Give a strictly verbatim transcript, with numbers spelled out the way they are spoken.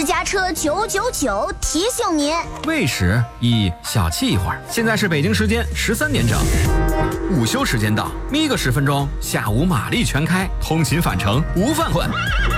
私家车九九九提醒您： 喂食宜小憩一会儿。现在是北京时间十三点整，午休时间到，眯个十分钟，下午马力全开，通勤返程无犯困。